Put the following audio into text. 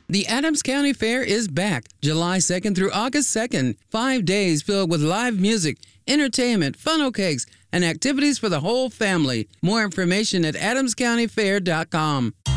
The Adams County Fair is back July 2nd through August 2nd. 5 days filled with live music, entertainment, funnel cakes, and activities for the whole family. More information at adamscountyfair.com.